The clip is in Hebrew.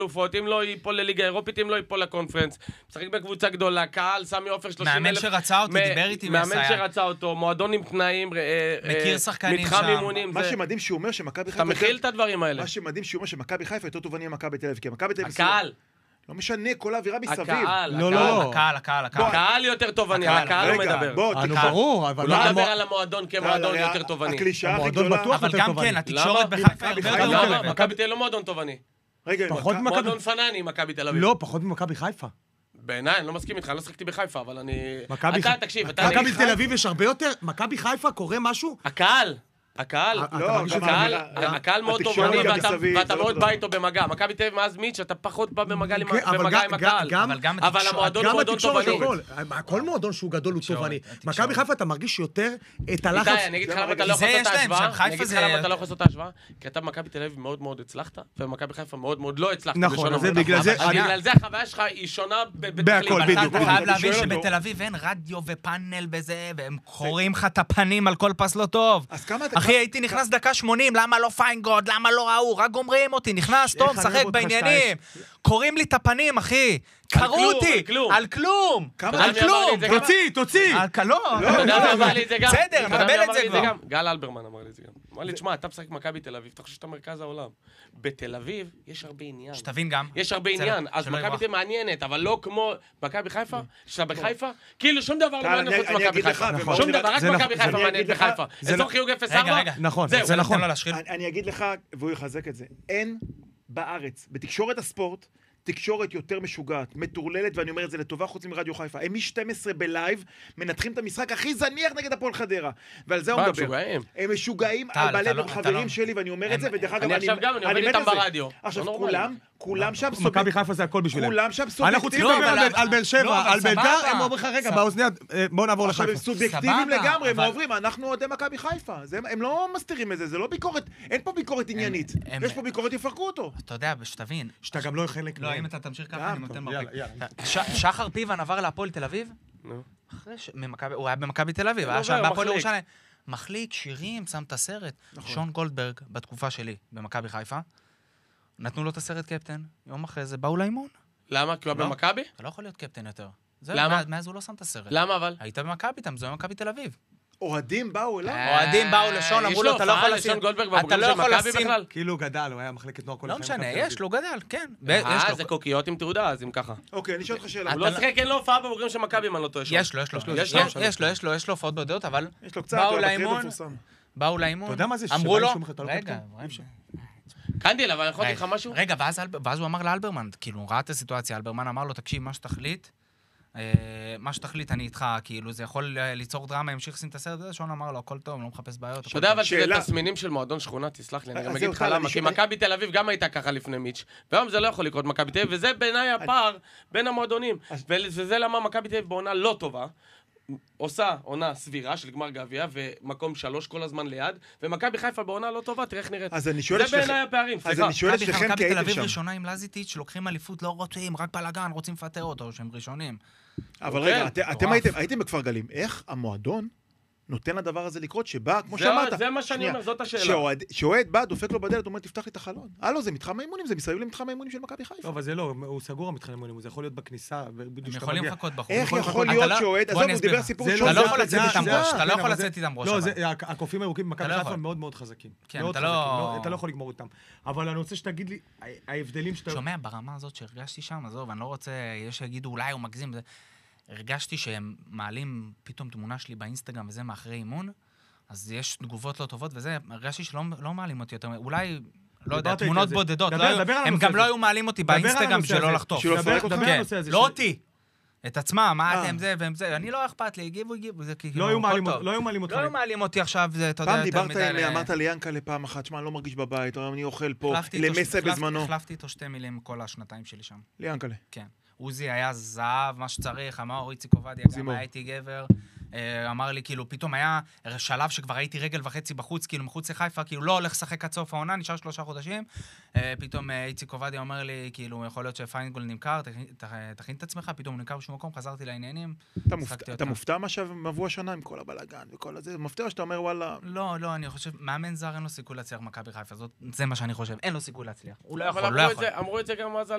אלופות, אם לא ייפול לליגה אירופית, אם לא ייפול לקונפרנס. משחק בקבוצה גדולה, קהל, סמי עופר 30,000. מאמן שרצה אותו, דיבר איתי מאמן שרצה אותו, מועדון עם תנאים, מכיר שחקנים מתחם שם. אימונים. מה שמדהים שהוא אומר שמכבי חיפה... אתה מכיל את הדברים האלה. מה שמדהים שהוא אומר שמכבי חיפה יותר טובעני ממכבי תל אביב, כי מכבי תל אביב... הקהל. לא משנה, כל האווירה מסביב. הקהל יותר טובעני, הקהל לא מדבר. ברור, אבל... הוא לא מדבר על המועדון כמועדון יותר טובעני. הקלישה הכי גדולה... אבל גם כן, התקשורת בחיפה למה? מכבי תל אביב לא מועדון טובעני. רגע, מועדון פנני, מכבי תל אביב. לא, פחות ממכבי חיפה. בעיניי, אני לא מסכים איתך, אני לא שחקתי בחיפה, אבל אני... אתה, תקשיב, מכבי תל אביב יש הרבה יותר, מכבי חיפה קורה משהו? הקהל מאוד טובעני ואתה מאוד בא איתו במגע. מכבי תל אביב מאז מיץ' אתה פחות בא במגע עם הקהל. אבל המועדון הוא מועדון טובעני. כל מועדון שהוא גדול הוא טובעני. מכבי חיפה אתה מרגיש יותר את הלחץ... אני אגיד לך למה אתה לא יכול לעשות את ההשוואה. כי אתה במכבי תל אביב מאוד מאוד הצלחת, ובמכבי חיפה מאוד מאוד לא הצלחת. נכון, אז בגלל זה... בגלל זה החוויה שלך היא שונה בהכל, בדיוק. אתה חייב להבין שבתל אביב אין רדיו ופאנל בזה, והם חורים לך את הפנים על כל פס לא טוב. אחי, הייתי נכנס דקה 80, למה לא פיינגוד, למה לא ראו, רק גומרים אותי, נכנס, טוב, שחק בעניינים. קוראים לי את הפנים, אחי. קראו אותי, על כלום. תוציא. לא, בסדר, מקבל את זה כבר. גל אלברמן אמר לי את זה גם. אמר לי, תשמע, אתה משחק מכבי תל אביב, אתה חושב שאתה מרכז העולם. בתל אביב יש הרבה עניין. שתבין גם. יש הרבה עניין, אז מכבי תל אביב מעניינת, אבל לא כמו מכבי חיפה, שאתה בחיפה, כאילו שום דבר לא מעניין חוץ מכבי חיפה. שום דבר, רק מכבי חיפה מעניינת בחיפה. אזור חיוג 0-4. נכון, זה נכון. אני אגיד לך, והוא יחזק את זה, אין בארץ, בתקשורת הספורט, תקשורת יותר משוגעת, מטורללת, ואני אומר את זה לטובה חוץ מרדיו חיפה. הם מ-12 בלייב מנתחים את המשחק הכי זניח נגד הפועל חדרה. ועל זה הוא מדבר. הם משוגעים על בלב חברים שלי, ואני אומר את זה, ודרך אגב, אני עובד איתם ברדיו. עכשיו, כולם שם מכבי חיפה זה הכל בשבילם. כולם שם אנחנו צריכים לדבר על באר שבע, על בית"ר, הם אומרים לך, רגע, באוזניה, בואו נעבור לחיפה. הם סובייקטיביים לגמרי, הם עוברים, אנחנו אוהדי מכבי חיפה. הם לא מסתירים את זה, זה לא ביקורת, אין פה ביקורת עניינית. יש פה ביקורת, יפרקו אותו. אתה יודע, שתבין. שאתה גם לא חלק. לא, אם אתה תמשיך ככה, אני נותן מרפיק. שחר פיבן עבר להפועל תל אביב? הוא היה במכבי תל אביב, היה שם בהפועל ירושלים. מחליק, שירים, שם את הסרט. שון גולדברג, בתקופה שלי, במכבי חיפה, נתנו לו את הסרט קפטן. יום אחרי זה באו לאימון. למה? כי הוא היה במכבי? אתה לא יכול להיות קפטן יותר. למה? מאז הוא לא שם את הסרט. למה אבל? היית במכבי איתם, זה היה במכבי תל אביב. אוהדים באו אליו? אוהדים באו לשון, אמרו לו, אתה לא יכול לשים... אתה לא יכול לשים... כאילו גדל, הוא היה מחלקת נוער כל החיים. לא משנה, יש לו גדל, כן. זה קוקיות עם תעודה, אז אם ככה. אוקיי, אני שואל אותך שאלה. הוא לא שחק, אין לו הופעה בבוגרים של מכבי, אם אני לא טועה. יש לו הופעות בודדות, אבל יש לו קצת, באו לאימון, אתה יודע מה זה? אמרו לו, רגע, קנדיל, אבל אני יכול להגיד לך משהו? רגע, ואז הוא אמר לאלברמן, כאילו, הוא ראה את הסיטואציה, אלברמן אמר לו, תקשיב, מה שתחליט אני איתך, כאילו, זה יכול ליצור דרמה, ימשיך לשים את הסרט הזה, שון אמר לו, הכל טוב, לא מחפש בעיות. אתה יודע, אבל שזה תסמינים של מועדון שכונה, תסלח לי, אני גם אגיד לך למה, כי מכבי תל אביב גם הייתה ככה לפני מיץ', והיום זה לא יכול לקרות מכבי תל אביב, וזה בעיניי הפער בין המועדונים, וזה למה מכבי תל אביב בעונה לא טובה, עושה עונה סבירה של גמר גביע ומקום 3 כל הזמן ליד, ומכבי חיפה בעונה לא טובה, תראה איך נראית. זה בעיניי הפערים, אז אני שואל אצלכם כי מכבי תל הייתם אביב שם. ראשונה עם לזיטיץ' שלוקחים אליפות, לא רוצים, רק בלגן, רוצים לפטר אותו, שהם ראשונים. אבל רגע, אתם הייתם בכפר גלים, איך המועדון נותן לדבר הזה לקרות, שבא, כמו שאמרת... זה מה שאני אומר, זאת השאלה. שאוהד בא, דופק לו בדלת, אומר, תפתח לי את החלון. הלו, זה מתחם האימונים, זה מסביב למתחם האימונים של מכבי חיפה. לא, אבל זה לא, הוא סגור המתחם האימונים, זה יכול להיות בכניסה, הם יכולים לחכות בחוץ. איך יכול להיות שאוהד, עזוב, הוא דיבר סיפור אתה לא יכול לצאת איתם ראש, אתה לא יכול לצאת איתם ראש. לא, הקופים הירוקים במכבי חיפה מאוד מאוד חזקים. כן, אתה לא יכול לגמור איתם. אבל אני רוצה שתגיד לי, ההבדלים שאתה... שומע, ברמה הזאת שהרגשתי שם, עזוב, אני לא רוצה, יש שיגידו, אולי הוא מגזים. הרגשתי שהם מעלים פתאום תמונה שלי באינסטגרם וזה מאחרי אימון, אז יש תגובות לא טובות וזה, הרגשתי שלא מעלים אותי יותר, אולי, לא יודע, תמונות בודדות, הם גם לא היו מעלים אותי באינסטגרם בשביל לא לחטוף. לא אותי, את עצמם, מה אתם זה והם זה, אני לא אכפת לי, הגיבו, זה כאילו, לא היו מעלים אותי עכשיו, זה, אתה יודע, פעם דיברת עם, אמרת לי ינקלה פעם אחת, שמה, אני לא מרגיש בבית, אני אוכל פה, למסע בזמנו. החלפתי איתו 2 מילים כל השנתיים שלי שם. ליאנקלה. כן. עוזי היה זהב, מה שצריך, אמר איציק עובדיה, גם הייתי גבר, אמר לי, כאילו, פתאום היה שלב שכבר הייתי רגל וחצי בחוץ, כאילו, מחוץ לחיפה, כאילו, לא הולך לשחק עד סוף העונה, נשאר 3 חודשים, פתאום איציק עובדיה אומר לי, כאילו, יכול להיות שפיינגול נמכר, תכין את עצמך, פתאום הוא נמכר בשום מקום, חזרתי לעניינים. אתה מופתע מה שעברו השנה עם כל הבלגן וכל הזה? מופתע שאתה אומר, וואלה... לא, אני חושב, מאמן זר אין לו סיכוי להצליח מכבי חיפה, זה מה שאני חושב, אין לו סיכוי להצליח. הוא לא יכול. אמרו את זה גם אז